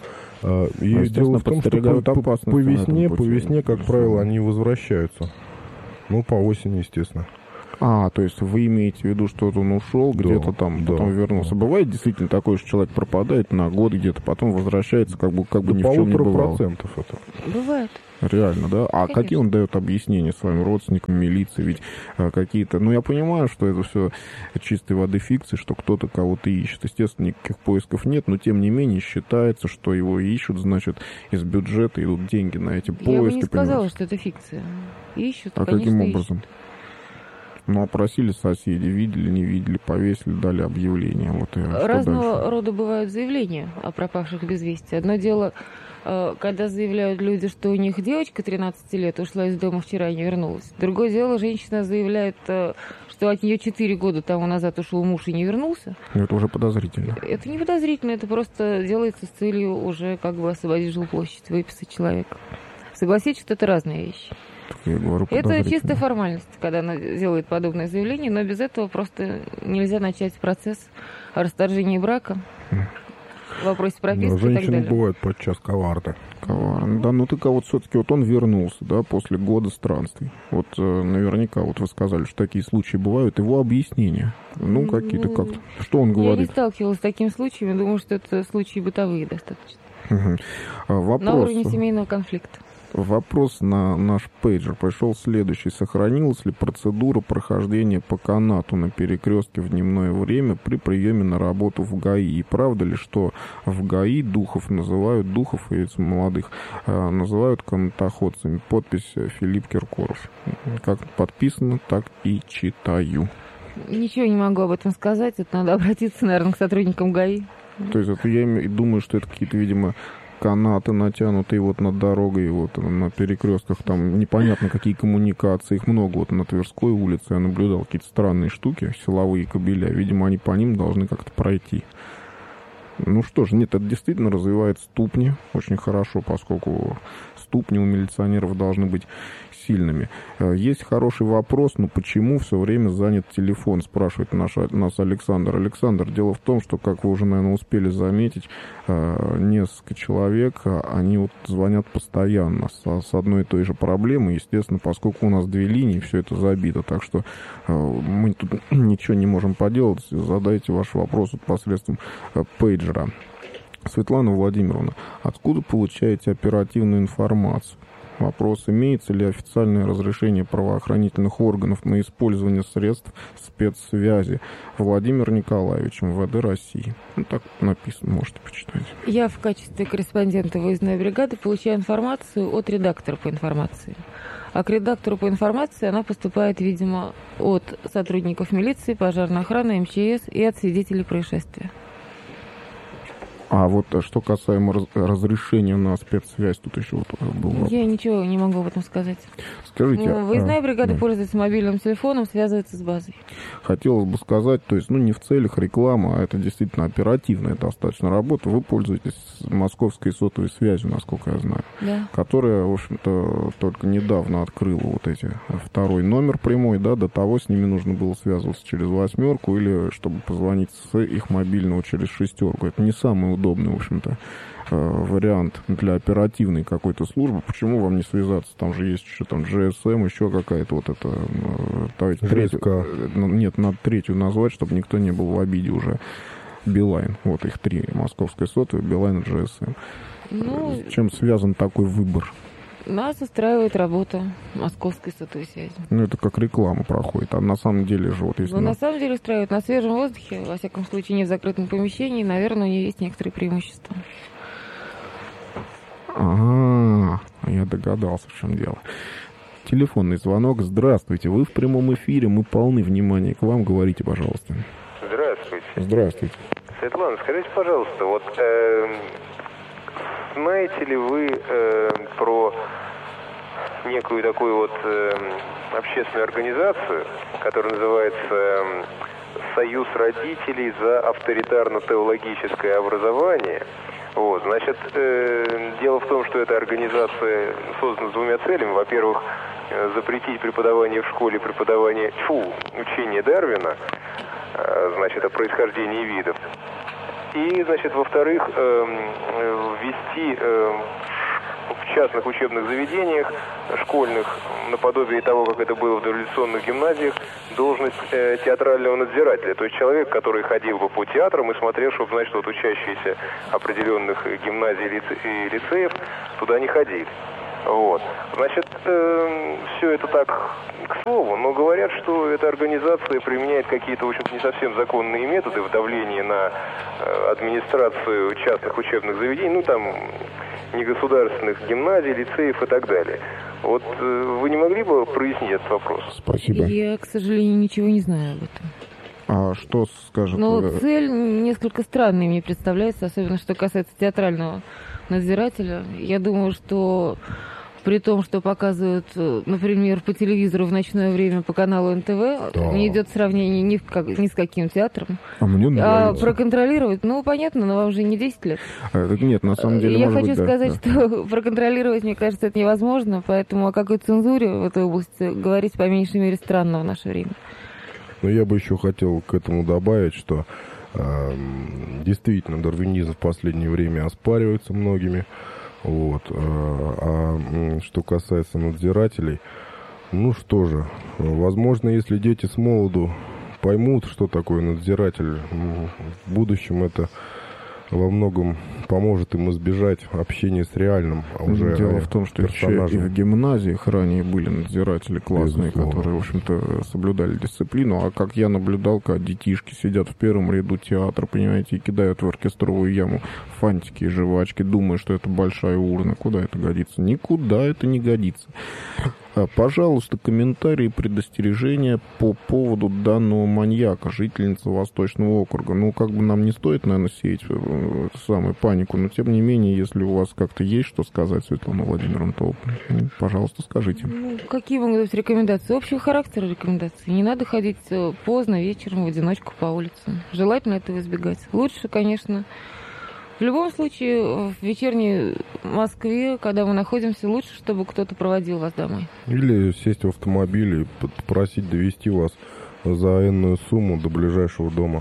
C: И дело в том, что по весне, как правило, они возвращаются. Ну, по осени, естественно.
A: То есть вы имеете в виду, что вот он ушел, где-то там, потом вернулся. Бывает действительно такое, что человек пропадает на год где-то, потом возвращается, как бы ни в чем не бывало.
C: 1,5% это.
B: Бывает.
A: Реально, да? А
B: Конечно.
A: какие он дает объяснения своим родственникам, милиции? Ведь какие-то... Ну, я понимаю, что это все чистой воды фикции, что кто-то кого-то ищет. Естественно, никаких поисков нет, но тем не менее считается, что его ищут, значит, из бюджета идут деньги на эти поиски.
B: Я бы не сказала,
A: понимаете?
B: что это фикция. Ищут,
A: А
B: конечно,
A: каким образом?
B: ищут.
A: Ну, опросили соседей, видели, не видели, повесили, дали объявление. Вот и
B: Разного рода бывают заявления о пропавших без вести. Одно дело, когда заявляют люди, что у них девочка 13 лет ушла из дома вчера и не вернулась. Другое дело, женщина заявляет, что от нее 4 года тому назад ушел муж и не вернулся.
A: Но это уже подозрительно.
B: Это не подозрительно, это просто делается с целью уже как бы освободить жилплощадь, выписать человека. Согласитесь, что это разные вещи.
A: Я говорю,
B: Это чистая формальность, когда она делает подобное заявление, но без этого просто нельзя начать процесс о расторжении брака, в вопросе прописки и так
C: Женщины
B: далее.
C: бывают подчас коварны.
A: Коварно. Да, ну так вот все-таки вот он вернулся, да, после года странствий. Вот наверняка, вот вы сказали, что такие случаи бывают. Его объяснения, ну, какие-то как-то. Что он
B: Я
A: говорит?
B: не сталкивалась с такими случаями, думаю, что это случаи бытовые достаточно.
A: Вопрос.
B: На уровне семейного конфликта.
A: Вопрос на наш пейджер пришел следующий. Сохранилась ли процедура прохождения по канату на перекрестке в дневное время при приеме на работу в ГАИ? И правда ли, что в ГАИ духов и молодых называют канатоходцами? Подпись Филипп Киркоров. Как подписано, так и читаю.
B: Ничего не могу об этом сказать. Это надо обратиться, наверное, к сотрудникам ГАИ.
A: То есть это я думаю, что это какие-то, видимо, канаты натянутые вот над дорогой, вот на перекрестках, там непонятно какие коммуникации, их много. Вот на Тверской улице я наблюдал какие-то странные штуки, силовые кабеля, видимо, они по ним должны как-то пройти. Ну что ж, нет, это действительно развивает ступни очень хорошо, поскольку ступни у милиционеров должны быть сильными. Есть хороший вопрос, но почему все время занят телефон, спрашивает нас Александр. Александр, дело в том, что, как вы уже, наверное, успели заметить, несколько человек, они вот звонят постоянно с одной и той же проблемой. Естественно, поскольку у нас 2 линии, все это забито, так что мы тут ничего не можем поделать. Задайте ваши вопросы посредством пейджера. Светлана Владимировна, откуда получаете оперативную информацию? Вопрос, имеется ли официальное разрешение правоохранительных органов на использование средств спецсвязи? Владимир Николаевич, МВД России. Ну, так написано, можете почитать.
B: Я в качестве корреспондента выездной бригады получаю информацию от редактора по информации. А к редактору по информации она поступает, видимо, от сотрудников милиции, пожарной охраны, МЧС и от свидетелей происшествия.
A: А вот что касаемо разрешения на спецсвязь, тут еще вот был вопрос.
B: Я ничего не могу об этом сказать.
A: Скажите,
B: выездная бригада пользуется мобильным телефоном, связывается с базой.
A: Хотелось бы сказать, то есть, не в целях рекламы, а это действительно оперативная достаточно работа. Вы пользуетесь московской сотовой связью, насколько я знаю,
B: да.
A: Которая, в общем-то, только недавно открыла вот эти 2-й номер прямой, да, до того с ними нужно было связываться через 8 или чтобы позвонить с их мобильного через 6. Это не самый удобный, в общем-то, вариант для оперативной какой-то службы. Почему вам не связаться? Там же есть еще там GSM, еще какая-то вот это... Третью, нет, надо 3-ю назвать, чтобы никто не был в обиде уже. Билайн. Вот их 3. Московская сотовая, Билайн и GSM.
B: Ну,
A: С чем связан такой выбор?
B: нас устраивает работа Московской сотовой связи.
A: Ну, это как реклама проходит. А на самом деле же, вот если...
B: Но на самом деле устраивает на свежем воздухе, во всяком случае, не в закрытом помещении, наверное, у нее есть некоторые преимущества.
A: Ага, я догадался, в чем дело. Телефонный звонок. Здравствуйте, вы в прямом эфире, мы полны внимания к вам. Говорите, пожалуйста.
F: Здравствуйте.
A: Здравствуйте.
F: Светлана, скажите, пожалуйста, вот знаете ли вы про некую такую вот общественную организацию, которая называется «Союз родителей за авторитарно-теологическое образование»? Вот, значит, дело в том, что эта организация создана с двумя целями. Во-первых, запретить преподавание в школе, учение Дарвина, значит, о происхождении видов. И, значит, во-вторых, ввести в частных учебных заведениях, школьных, наподобие того, как это было в дореволюционных гимназиях, должность театрального надзирателя. То есть человек, который ходил бы по театрам и смотрел, чтобы, значит, вот учащиеся определенных гимназий и лицеев туда не ходили. Вот. Значит, все это так к слову, но говорят, что эта организация применяет какие-то, в общем-то, не совсем законные методы в давлении на администрацию частных учебных заведений, ну, там, негосударственных гимназий, лицеев и так далее. Вот вы не могли бы прояснить этот вопрос?
A: Спасибо.
B: Я, к сожалению, ничего не знаю об этом.
A: А что скажет...
B: Но цель несколько странной мне представляется, особенно что касается театрального надзирателя. Я думаю, что при том, что показывают, например, по телевизору в ночное время по каналу НТВ,
A: да,
B: не идет сравнение ни с каким театром.
A: А мне нравится.
B: А проконтролировать, ну, понятно, но вам же не 10 лет.
A: Нет, на самом деле,
B: я
A: может
B: хочу
A: быть,
B: сказать,
A: да.
B: что проконтролировать, мне кажется, это невозможно, поэтому о какой цензуре в этой области говорить, по меньшей мере, странно в наше время.
C: Но я бы еще хотел к этому добавить, что действительно дарвинизм в последнее время оспаривается многими. Вот. А что касается надзирателей, ну что же, возможно, если дети с молоду поймут, что такое надзиратель, в будущем это во многом поможет им избежать общения с реальным уже
A: Дело в том, что еще и в гимназиях ранее были надзиратели классные,
C: безусловно,
A: которые, в общем-то, соблюдали дисциплину. А как я наблюдал, когда детишки сидят в первом ряду театра, понимаете, и кидают в оркестровую яму фантики и жвачки, думая, что это большая урна. Куда это годится? Никуда это не годится. Пожалуйста, комментарии, предостережения по поводу данного маньяка, жительница Восточного округа. Ну, как бы нам не стоит, наверное, сеять самую панику, но, тем не менее, если у вас как-то есть что сказать, Светлана Владимировна, то, пожалуйста, скажите.
B: Ну, какие могут быть рекомендации? Общего характера рекомендации. Не надо ходить поздно, вечером, в одиночку по улице. Желательно этого избегать. Лучше, конечно... В любом случае, в вечерней Москве, когда мы находимся, лучше, чтобы кто-то проводил вас домой.
C: Или сесть в автомобиль и попросить довезти вас за энную сумму до ближайшего дома.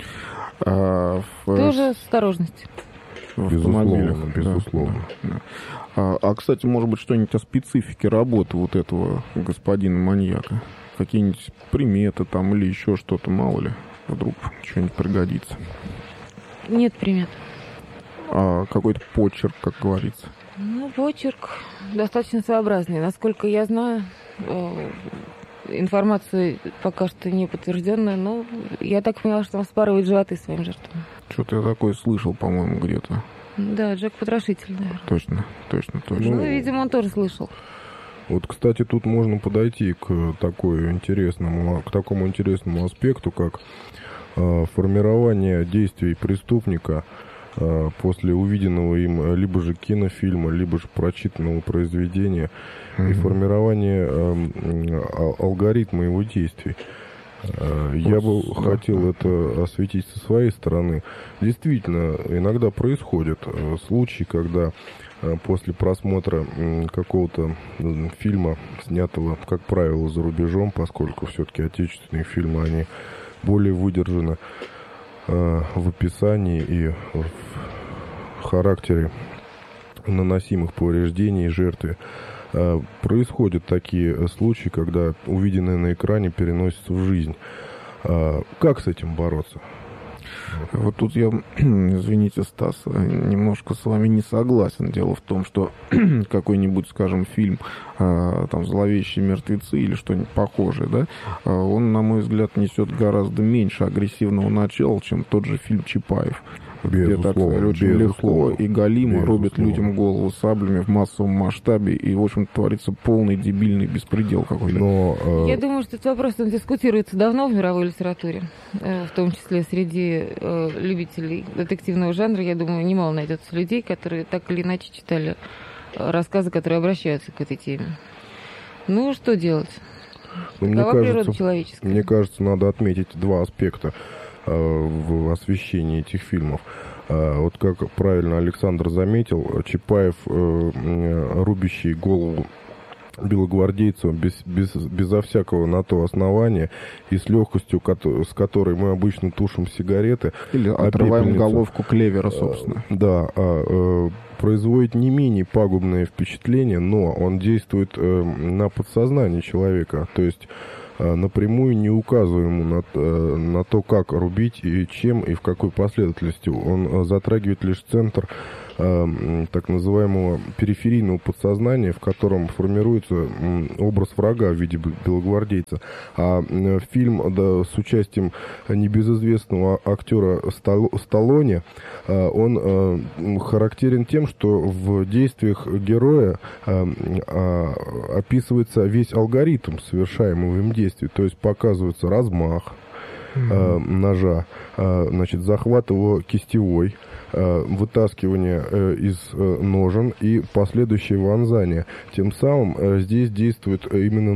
B: Тоже с осторожностью.
A: В автомобилях.
C: Безусловно.
A: Да. Кстати, может быть, что-нибудь о специфике работы вот этого господина-маньяка? Какие-нибудь приметы там или еще что-то, мало ли, вдруг что-нибудь пригодится?
B: Нет примет.
A: Какой-то почерк, как говорится?
B: Ну, почерк достаточно своеобразный. Насколько я знаю, информация пока что не подтвержденная, но я так поняла, что он вспарывает животы своим жертвам.
A: Что-то я такое слышал, по-моему, где-то.
B: Да, Джек Потрошитель, наверное.
A: Точно.
B: Ну, видимо, он тоже слышал.
C: Вот, кстати, тут можно подойти к такому интересному аспекту, как формирование действий преступника после увиденного им либо же кинофильма, либо же прочитанного произведения, и формирование алгоритма его действий. Я бы хотел это осветить со своей стороны. Действительно, иногда происходят случаи, когда после просмотра какого-то фильма, снятого, как правило, за рубежом, поскольку все-таки отечественные фильмы, они более выдержаны в описании и в характере наносимых повреждений жертве. Происходят такие случаи, когда увиденное на экране переносится в жизнь. Как с этим бороться?
A: Вот тут я, извините, Стас, немножко с вами не согласен. Дело в том, что какой-нибудь, скажем, фильм там «Зловещие мертвецы» или что-нибудь похожее, да, он, на мой взгляд, несет гораздо меньше агрессивного начала, чем тот же фильм Чапаев. Где так очень легко и галимо рубят людям голову саблями в массовом масштабе, и, в общем, творится полный дебильный беспредел какой-то.
B: Я думаю, что этот вопрос он дискутируется давно в мировой литературе, в том числе среди любителей детективного жанра. Я думаю, немало найдется людей, которые так или иначе читали рассказы, которые обращаются к этой теме. Ну, что делать? Какова природа человеческая?
C: Мне кажется, надо отметить два аспекта в освещении этих фильмов. Вот как правильно Александр заметил, Чапаев, рубящий голову белогвардейцам безо всякого на то основания и с легкостью, с которой мы обычно тушим сигареты.
A: Или отрываем головку клевера, собственно.
C: Да, производит не менее пагубное впечатление, но он действует на подсознание человека. То есть напрямую не указывая ему на то, как рубить и чем и в какой последовательности. Он затрагивает лишь центр так называемого периферийного подсознания, в котором формируется образ врага в виде белогвардейца. А фильм с участием небезызвестного актера Сталлоне, он характерен тем, что в действиях героя описывается весь алгоритм совершаемого им действия. То есть показывается размах ножа, значит, захват его кистевой, вытаскивание из ножен и последующее вонзание. Тем самым здесь действует именно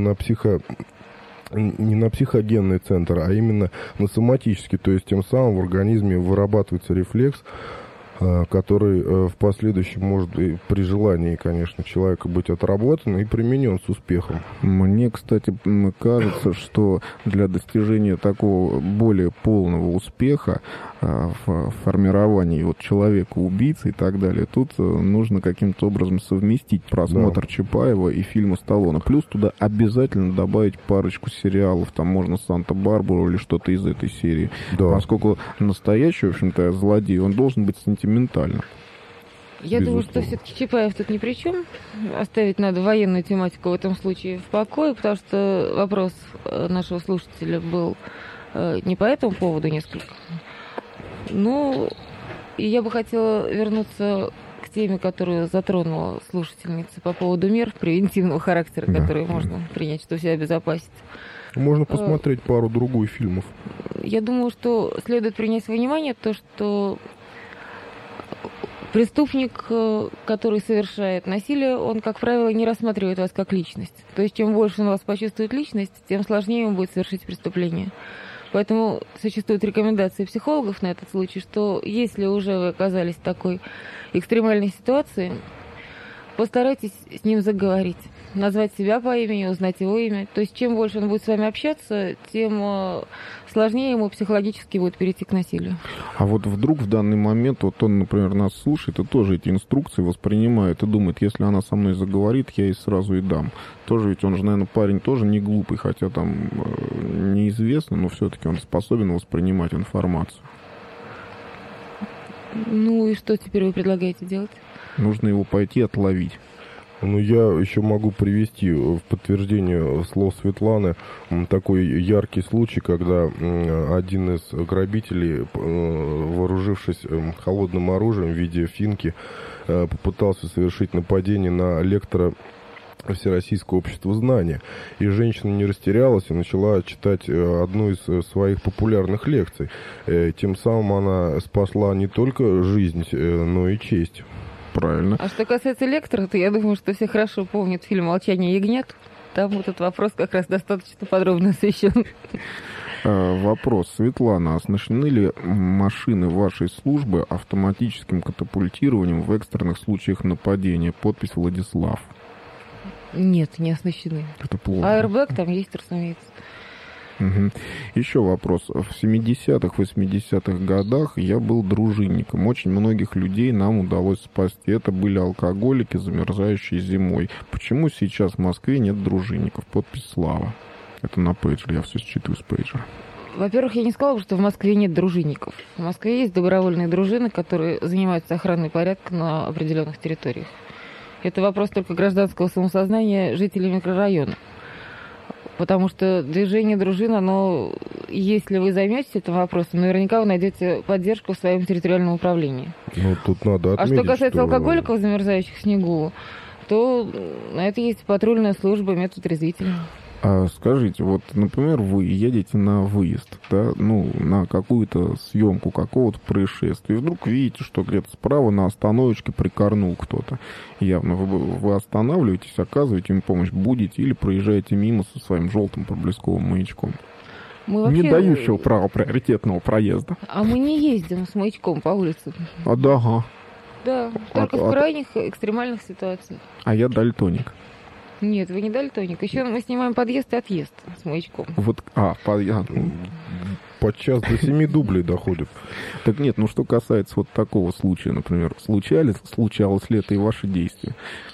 C: не на психогенный центр, а именно на соматический. То есть тем самым в организме вырабатывается рефлекс, который в последующем может и при желании, конечно, человека быть отработан и применен с успехом.
A: Мне, кстати, кажется, что для достижения такого более полного успеха в формировании вот человека-убийцы и так далее, тут нужно каким-то образом совместить просмотр Чапаева и фильма Сталлоне. Плюс туда обязательно добавить парочку сериалов, там можно «Санта-Барбару» или что-то из этой серии. Да. Поскольку настоящий, в общем-то, злодей, он должен быть сентиментальным.
B: Я думаю, что все-таки Чапаев тут ни при чем. Оставить надо военную тематику в этом случае в покое, потому что вопрос нашего слушателя был не по этому поводу несколько. Ну, и я бы хотела вернуться к теме, которую затронула слушательница по поводу мер превентивного характера, которые можно принять, чтобы себя обезопасить.
C: Можно посмотреть пару-другую фильмов.
B: Я думаю, что следует принять во внимание то, что преступник, который совершает насилие, он, как правило, не рассматривает вас как личность. То есть, чем больше он вас почувствует личность, тем сложнее ему будет совершить преступление. Поэтому существуют рекомендации психологов на этот случай, что если уже вы оказались в такой экстремальной ситуации, постарайтесь с ним заговорить, назвать себя по имени, узнать его имя. То есть, чем больше он будет с вами общаться, тем сложнее ему психологически будет перейти к насилию.
A: А вот вдруг в данный момент, вот он, например, нас слушает и тоже эти инструкции воспринимает и думает, если она со мной заговорит, я ей сразу и дам. Тоже ведь он же, наверное, парень тоже не глупый, хотя там неизвестно, но все-таки он способен воспринимать информацию.
B: Ну и что теперь вы предлагаете делать?
A: Нужно его пойти отловить.
C: Ну, я еще могу привести в подтверждение слов Светланы такой яркий случай, когда один из грабителей, вооружившись холодным оружием в виде финки, попытался совершить нападение на лектора Всероссийского общества знания. И женщина не растерялась и начала читать одну из своих популярных лекций. Тем самым она спасла не только жизнь, но и честь.
A: Правильно.
B: А что касается лектора, то я думаю, что все хорошо помнят фильм «Молчание ягнят». Там вот этот вопрос как раз достаточно подробно освещен.
A: Вопрос. Светлана, оснащены ли машины вашей службы автоматическим катапультированием в экстренных случаях нападения? Подпись Владислав.
B: Нет, не оснащены.
A: Это плохо.
B: Аэрбэг там есть, разумеется.
A: Угу. Еще вопрос. В 70-х, 80-х годах я был дружинником. Очень многих людей нам удалось спасти. Это были алкоголики, замерзающие зимой. Почему сейчас в Москве нет дружинников? Подпись Слава. Это на пейджере. Я все считываю с пейджера.
B: Во-первых, я не сказала бы, что в Москве нет дружинников. В Москве есть добровольные дружины, которые занимаются охраной порядка на определенных территориях. Это вопрос только гражданского самосознания жителей микрорайона. Потому что движение дружин, оно, если вы займетесь этим вопросом, наверняка вы найдете поддержку в своем территориальном управлении.
C: Ну, тут надо отметить,
B: что касается алкоголиков, замерзающих в снегу, то на это есть патрульная служба, метод резвительный.
A: А скажите, вот, например, вы едете на выезд, да, ну, на какую-то съемку какого-то происшествия, и вдруг видите, что где-то справа на остановочке прикорнул кто-то. Явно вы останавливаетесь, оказываете им помощь, будете или проезжаете мимо со своим желтым проблесковым маячком.
B: Вообще...
A: Не дающего права приоритетного проезда.
B: А мы не ездим с маячком по улице.
A: А да, ага.
B: Да, только в крайних экстремальных ситуациях.
A: А я дальтоник.
B: Нет, вы не дальтоник. Еще мы снимаем подъезд и отъезд с маячком.
A: Вот,
C: подчас до 7 дублей доходит.
A: Так нет, ну что касается вот такого случая, например, случалось ли это и ваши действия?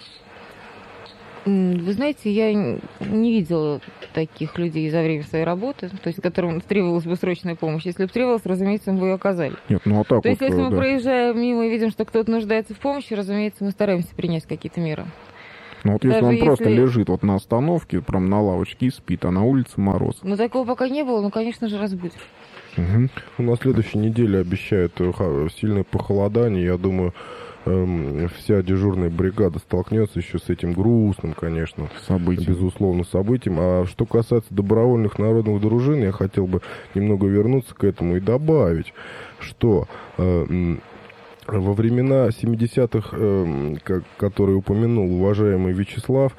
B: Вы знаете, я не видела таких людей за время своей работы, то есть которым требовалась бы срочная помощь. Если бы требовалась, разумеется, мы бы ее оказали.
A: Нет, ну а так
B: то есть,
A: вот,
B: если мы
A: да.
B: проезжаем мимо и видим, что кто-то нуждается в помощи, разумеется, мы стараемся принять какие-то меры.
A: Ну вот если
B: даже
A: он просто лежит вот на остановке, прям на лавочке и спит, а на улице мороз.
B: Но такого пока не было, конечно же, разбудим.
C: Угу. На следующей неделе обещают сильное похолодание. Я думаю, вся дежурная бригада столкнется еще с этим грустным, конечно, безусловно, событием. А что касается добровольных народных дружин, я хотел бы немного вернуться к этому и добавить, что... Во времена 70-х, которые упомянул уважаемый Вячеслав,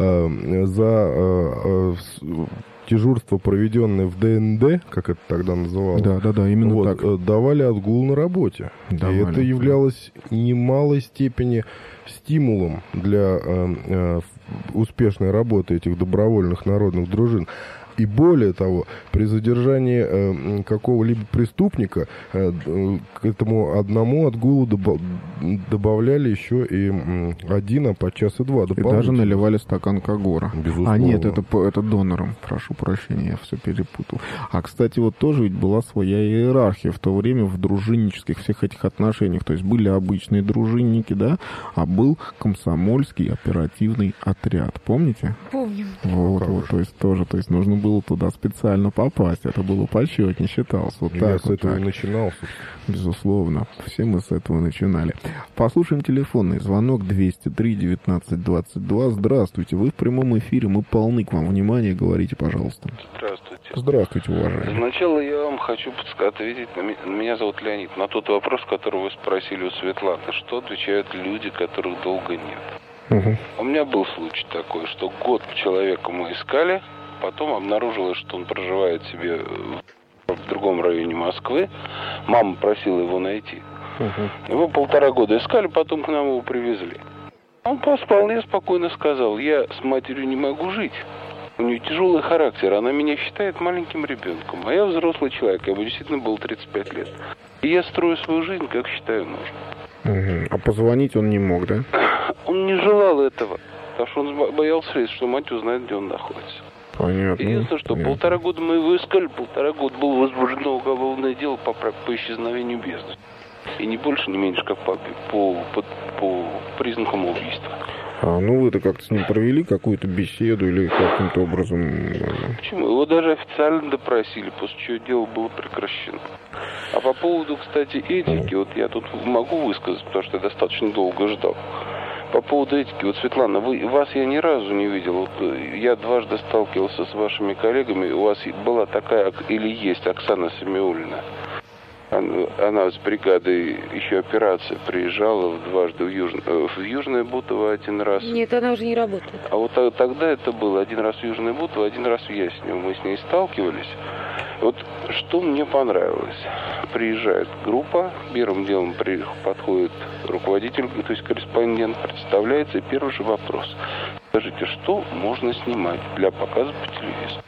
C: за дежурство, проведенное в ДНД, как это тогда называлось,
A: да, именно
C: вот,
A: так.
C: давали отгул на работе.
A: Давали.
C: И это являлось в немалой степени стимулом для успешной работы этих добровольных народных дружин. И более того, при задержании какого-либо преступника к этому одному отгулу добавляли еще и один, а подчас и два.
A: И даже наливали стакан Кагора.
C: Безусловно.
A: А нет, это донором. Прошу прощения, я все перепутал. А, кстати, вот тоже ведь была своя иерархия в то время в дружиннических всех этих отношениях. То есть были обычные дружинники, да, а был комсомольский оперативный отряд. Помните?
B: Помним.
A: Вот, то есть нужно было туда специально попасть. Это было почетнее, считалось. Вот
C: я
A: так
C: с этого и начинал.
A: Безусловно. Все мы с этого начинали. Послушаем телефонный звонок 203-19-22. Здравствуйте. Вы в прямом эфире. Мы полны к вам внимания. Говорите, пожалуйста.
G: Здравствуйте.
A: Здравствуйте, уважаемый.
G: Сначала я вам хочу ответить. Меня зовут Леонид. На тот вопрос, который вы спросили у Светланы. Что отвечают люди, которых долго нет?
A: Угу.
G: У меня был случай такой, что год человека мы искали. Потом обнаружилось, что он проживает себе в другом районе Москвы. Мама просила его найти. Его 1,5 года искали, потом к нам его привезли. Он вполне спокойно сказал: я с матерью не могу жить. У нее тяжелый характер, она меня считает маленьким ребенком. А я взрослый человек, ему действительно было 35 лет. И я строю свою жизнь, как считаю нужным.
A: А позвонить он не мог, да?
G: Он не желал этого, потому что он боялся, что мать узнает, где он находится.
A: Понятно.
G: Единственное, что 1,5 года мы его искали, 1,5 года было возбуждено уголовное дело по исчезновению без вести. И не больше, не меньше, как по признакам убийства.
A: Ну вы-то как-то с ним провели какую-то беседу или каким-то образом...
G: Почему? Его даже официально допросили, после чего дело было прекращено. А по поводу, кстати, этики, вот я тут могу высказать, потому что я достаточно долго ждал. По поводу этики, вот, Светлана, вас я ни разу не видел. Вот, я дважды сталкивался с вашими коллегами. У вас была такая, или есть, Оксана Самиуллина. Она с бригадой еще операция приезжала дважды в Южное Бутово один раз.
B: Нет, она уже не работает.
G: А вот тогда это было один раз в Южное Бутово, один раз в Яснево. Мы с ней сталкивались. Вот что мне понравилось. Приезжает группа, первым делом подходит руководитель, то есть корреспондент, представляется, и первый же вопрос. Скажите, что можно снимать для показа по телевизору?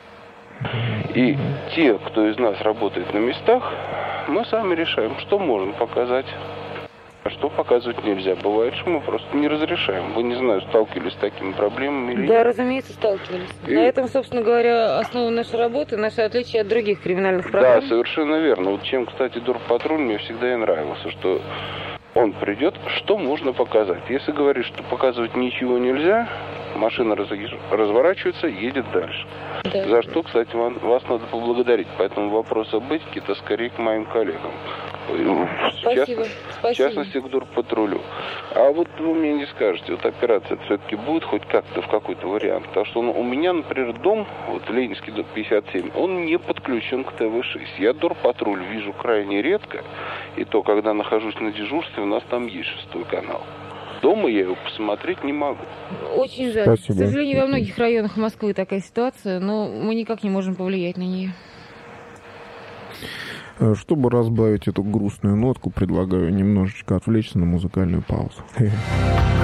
G: И те, кто из нас работает на местах, мы сами решаем, что можем показать. А что показывать нельзя? Бывает, что мы просто не разрешаем. Вы, не знаю, сталкивались с такими проблемами или
B: Да,
G: нет?
B: разумеется, сталкивались. На этом, собственно говоря, основа нашей работы, наше отличие от других криминальных программ.
G: Да, совершенно верно. Вот чем, кстати, Дорпатруль мне всегда и нравился, что он придет, что можно показать. Если говорит, что показывать ничего нельзя, машина разворачивается, едет дальше.
B: Да.
G: За что, кстати, вас надо поблагодарить. Поэтому вопрос об этике это скорее к моим коллегам.
B: Спасибо.
G: В частности, к Дорпатрулю. А вот вы мне не скажете, вот операция все-таки будет хоть как-то в какой-то вариант. Потому что у меня, например, дом, вот Ленинский дом 57, он не подключен к ТВ-6. Я Дорпатруль вижу крайне редко. И то, когда нахожусь на дежурстве, у нас там есть 6-й канал. Дома я его посмотреть не могу.
B: Очень жаль.
A: Спасибо.
B: К сожалению, во многих районах Москвы такая ситуация, но мы никак не можем повлиять на нее.
A: Чтобы разбавить эту грустную нотку, предлагаю немножечко отвлечься на музыкальную паузу.